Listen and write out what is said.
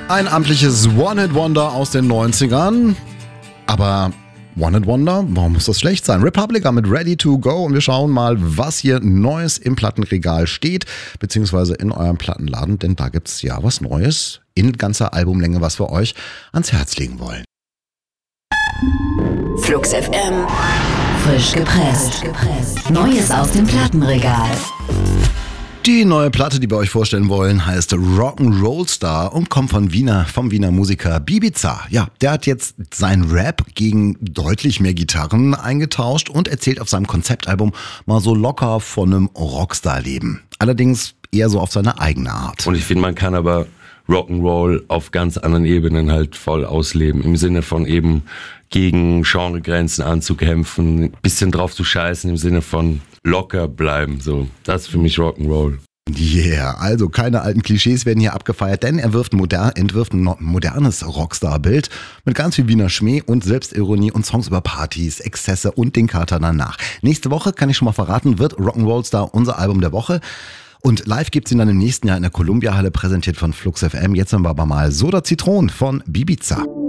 Ein amtliches One-Hit-Wonder aus den 90ern. Aber One-Hit-Wonder, warum muss das schlecht sein? Republica mit Ready to Go und wir schauen mal, was hier Neues im Plattenregal steht, beziehungsweise in eurem Plattenladen, denn da gibt's ja was Neues in ganzer Albumlänge, was wir euch ans Herz legen wollen. Flux FM. Frisch gepresst. Neues aus dem Plattenregal. Die neue Platte, die wir euch vorstellen wollen, heißt Rock'n'Roll Star und kommt vom Wiener Musiker Bibiza. Ja, der hat jetzt seinen Rap gegen deutlich mehr Gitarren eingetauscht und erzählt auf seinem Konzeptalbum mal so locker von einem Rockstar-Leben. Allerdings eher so auf seine eigene Art. Und ich finde, man kann aber Rock'n'Roll auf ganz anderen Ebenen halt voll ausleben. Im Sinne von eben gegen Genregrenzen anzukämpfen, ein bisschen drauf zu scheißen, im Sinne von locker bleiben. So, das ist für mich Rock'n'Roll. Yeah, also keine alten Klischees werden hier abgefeiert, denn er entwirft ein modernes Rockstar-Bild mit ganz viel Wiener Schmäh und Selbstironie und Songs über Partys, Exzesse und den Kater danach. Nächste Woche, kann ich schon mal verraten, wird Rock'n'Roll Star unser Album der Woche. Und live gibt's ihn dann im nächsten Jahr in der Columbia Halle, präsentiert von Flux FM. Jetzt haben wir aber mal Soda Zitron von Bibiza.